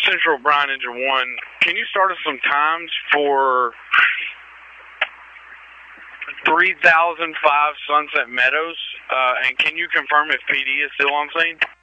Central Brian Engine 1, can you start us some times for 3005 Sunset Meadows? And can you confirm if PD is still on scene?